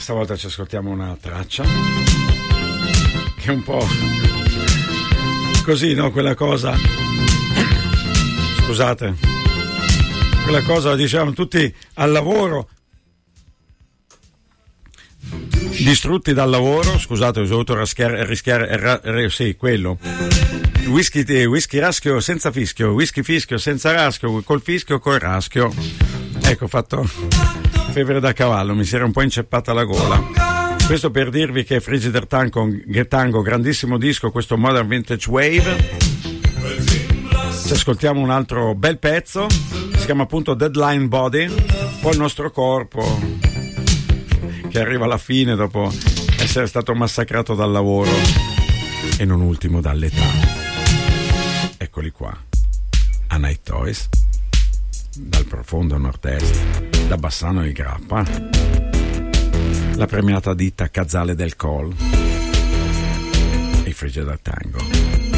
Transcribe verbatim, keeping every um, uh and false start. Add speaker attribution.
Speaker 1: Stavolta ci ascoltiamo una traccia che è un po' così, no? Quella cosa, scusate, quella cosa, diciamo, tutti al lavoro, distrutti dal lavoro, scusate, ho dovuto rischiare, rischiare ra, ra, sì, quello. Whisky, whisky raschio senza fischio, whisky fischio senza raschio, col fischio col raschio. Ecco, ho fatto febbre da cavallo, mi si era un po' inceppata la gola. Questo per dirvi che Frigider Tango, Tango, grandissimo disco, questo Modern Vintage Wave. Ci ascoltiamo un altro bel pezzo, si chiama appunto Deadline Body, poi il nostro corpo che arriva alla fine dopo essere stato massacrato dal lavoro e non ultimo dall'età. Eccoli qua, a Night Toys, dal profondo nord-est, da Bassano del Grappa, la premiata ditta Casale del Col, il Frigider Tango.